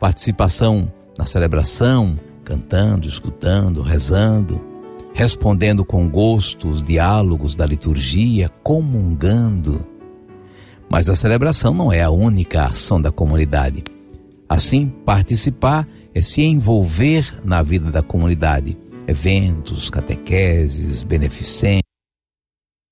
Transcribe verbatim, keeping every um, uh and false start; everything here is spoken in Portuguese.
participação na celebração, cantando, escutando, rezando, respondendo com gosto os diálogos da liturgia, comungando. Mas a celebração não é a única ação da comunidade. Assim, participar é se envolver na vida da comunidade. Eventos, catequeses, beneficências,